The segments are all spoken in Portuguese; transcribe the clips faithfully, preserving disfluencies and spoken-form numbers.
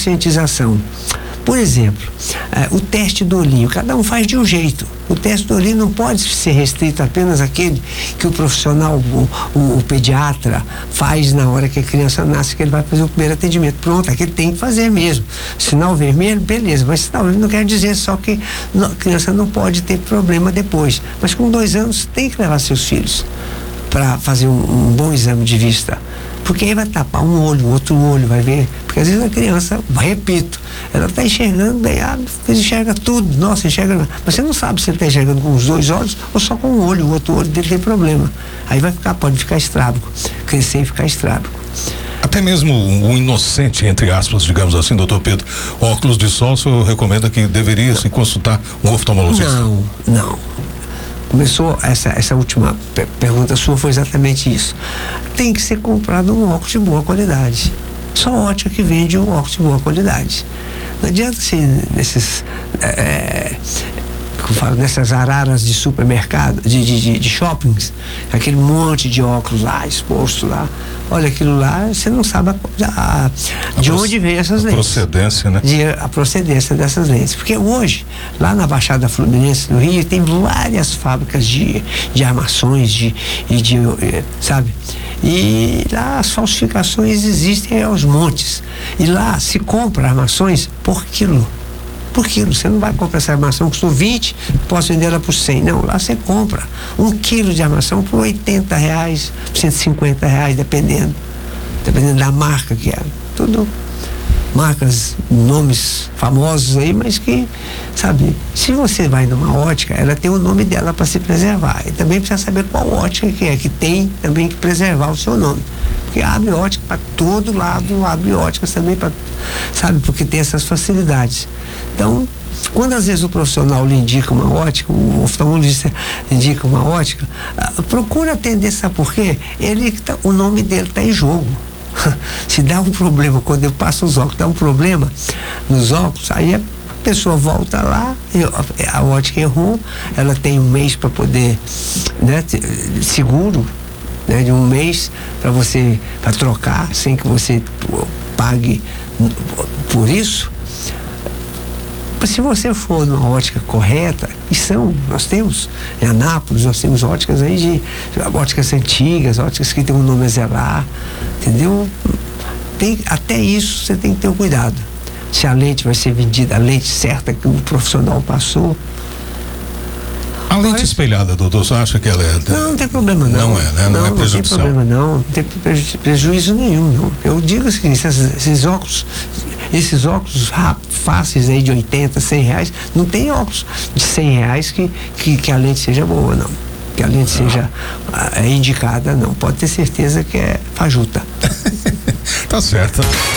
conscientização. Por exemplo, eh, o teste do olhinho, cada um faz de um jeito. O teste do olhinho não pode ser restrito apenas àquele que o profissional, o, o, o pediatra, faz na hora que a criança nasce, que ele vai fazer o primeiro atendimento. Pronto, aquele tem que fazer mesmo. Sinal vermelho, beleza, mas sinal vermelho não quer dizer só que a criança não pode ter problema depois. Mas com dois anos tem que levar seus filhos para fazer um, um bom exame de vista. Porque aí vai tapar um olho, outro olho, vai ver. Porque às vezes a criança, repito, ela está enxergando bem, ah, enxerga tudo, nossa, enxerga. Mas você não sabe se ele está enxergando com os dois olhos ou só com um olho, o outro olho dele tem problema. Aí vai ficar, pode ficar estrábico, crescer e ficar estrábico. Até mesmo o inocente, entre aspas, digamos assim, doutor Pedro, óculos de sol, o senhor recomenda que deveria se consultar um oftalmologista? Não, não. Começou, essa, essa última per- pergunta sua foi exatamente isso. Tem que ser comprado um óculos de boa qualidade. Só ótica que vende um óculos de boa qualidade. Não adianta assim, nesses, é, como falo, nessas araras de supermercado, de, de, de, de shoppings, aquele monte de óculos lá, exposto lá. Olha, aquilo lá, você não sabe a, a, de a onde veio essas a lentes. procedência, né? De, a procedência dessas lentes. Porque hoje, lá na Baixada Fluminense, no Rio, tem várias fábricas de, de armações, de, e de, sabe? E lá as falsificações existem aos montes. E lá se compra armações por quilo. Por quilo. Você não vai comprar essa armação, custou vinte, posso vender ela por cem. Não, lá você compra um quilo de armação por oitenta reais, cento e cinquenta reais, dependendo. Dependendo da marca que é. Tudo marcas, nomes famosos aí, mas que, sabe, se você vai numa ótica, ela tem o nome dela para se preservar. E também precisa saber qual ótica que é, que tem também que preservar o seu nome. Porque abre ótica para todo lado, abre óticas também para, sabe, porque tem essas facilidades. Então, quando às vezes o profissional lhe indica uma ótica, o oftalmologista indica uma ótica, uh, procura atender, sabe por quê? Ele, tá, o nome dele está em jogo. Se dá um problema, quando eu passo os óculos, dá um problema nos óculos, aí a pessoa volta lá, eu, a ótica errou, ela tem um mês para poder, né, seguro, né, de um mês para você, para trocar, sem que você pague por isso. Se você for numa ótica correta, e são, nós temos em Anápolis, nós temos óticas aí de, óticas antigas, óticas que tem um nome a zelar, entendeu? Tem, até isso você tem que ter um cuidado. Se a lente vai ser vendida, a lente certa que o profissional passou. A lente espelhada, doutor, você acha que ela é... Não, não tem problema não. Não é, né? Não, não é prejudicial. Não tem problema não, não tem preju- prejuízo nenhum, não. Eu digo assim, esses, esses óculos, esses óculos rápidos, fáceis aí de oitenta, cem reais, não tem óculos de cem reais que, que, que a lente seja boa, não. Que a lente seja é, indicada, não. Pode ter certeza que é fajuta. Tá certo.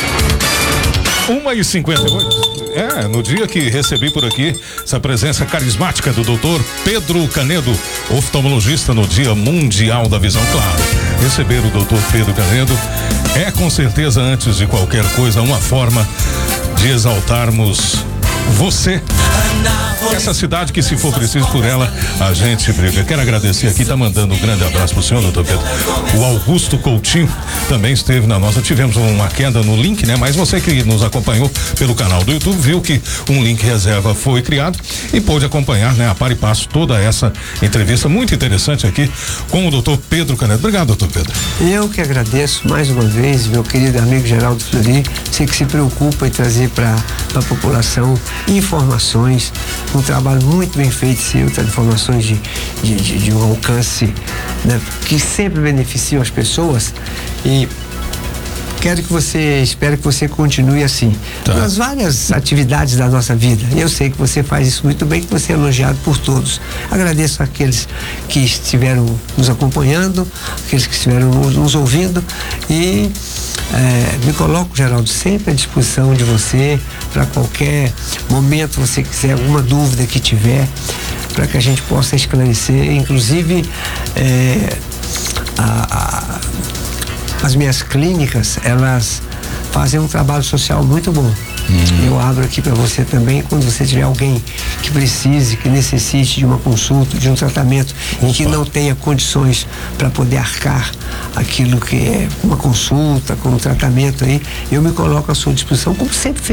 uma e cinquenta e oito. É, no dia que recebi por aqui essa presença carismática do doutor Pedro Canedo, oftalmologista no Dia Mundial da Visão, claro. Receber o doutor Pedro Canedo é com certeza, antes de qualquer coisa, uma forma de exaltarmos você. Essa cidade que, se for preciso por ela, a gente briga. Quero agradecer aqui, tá mandando um grande abraço pro senhor, doutor Pedro. O Augusto Coutinho também esteve na nossa, tivemos uma queda no link, né? Mas você que nos acompanhou pelo canal do YouTube viu que um link reserva foi criado e pôde acompanhar, né? A par e passo toda essa entrevista muito interessante aqui com o doutor Pedro Canedo. Obrigado, doutor Pedro. Eu que agradeço mais uma vez, meu querido amigo Geraldo Fleury, você que se preocupa em trazer para a população informações, um trabalho muito bem feito seu, tá, informações de, de, de, de um alcance, né, que sempre beneficiam as pessoas, e quero que você, espero que você continue assim, tá, nas várias atividades da nossa vida. Eu sei que você faz isso muito bem, que você é elogiado por todos. Agradeço àqueles que estiveram nos acompanhando, aqueles que estiveram nos ouvindo, e É, me coloco, Geraldo, sempre à disposição de você para qualquer momento você quiser, alguma dúvida que tiver, para que a gente possa esclarecer. Inclusive, é, a, a, as minhas clínicas, elas fazem um trabalho social muito bom. Uhum. Eu abro aqui para você também, quando você tiver alguém que precise, que necessite de uma consulta, de um tratamento, Opa. e que não tenha condições para poder arcar aquilo que é uma consulta, com um tratamento aí, eu me coloco à sua disposição, como sempre fiz.